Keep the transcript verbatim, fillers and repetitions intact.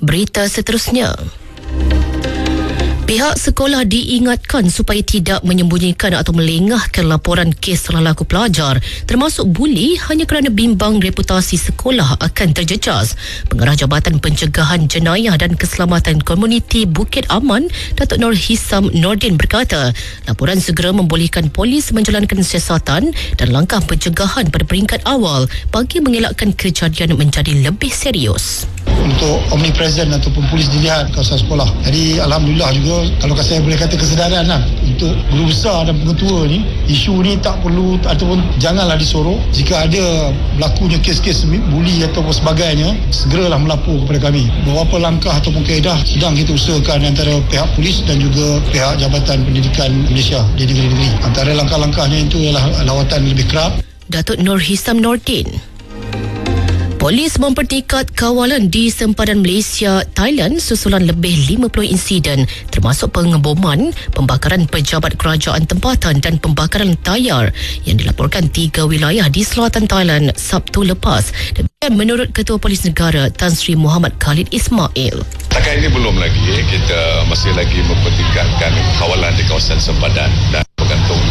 Berita seterusnya. Pihak sekolah diingatkan supaya tidak menyembunyikan atau melengahkan laporan kes salah laku pelajar termasuk buli hanya kerana bimbang reputasi sekolah akan terjejas. Pengarah Jabatan Pencegahan Jenayah dan Keselamatan Komuniti Bukit Aman, Datuk Nur Hisam Nordin berkata, laporan segera membolehkan polis menjalankan siasatan dan langkah pencegahan pada peringkat awal bagi mengelakkan kejadian menjadi lebih serius. Untuk omnipresent ataupun polis dilihat kawasan sekolah. Jadi Alhamdulillah juga, kalau saya boleh kata kesedaran lah, untuk guru besar dan pengetua ni, isu ni tak perlu ataupun janganlah disorok. Jika ada berlakunya kes-kes buli ataupun sebagainya, segeralah melapor kepada kami. Beberapa langkah ataupun kaedah sedang kita usahakan antara pihak polis dan juga pihak Jabatan Pendidikan Malaysia di negeri-negeri. Antara langkah-langkahnya itu ialah lawatan lebih kerap. Datuk Nur Hisam Nordin. Polis mempertingkat kawalan di sempadan Malaysia, Thailand susulan lebih lima puluh insiden termasuk pengeboman, pembakaran pejabat kerajaan tempatan dan pembakaran tayar yang dilaporkan tiga wilayah di selatan Thailand Sabtu lepas. Dan menurut Ketua Polis Negara Tan Sri Muhammad Khalid Ismail. Setakat ini belum lagi, kita masih lagi mempertingkatkan kawalan di kawasan sempadan dan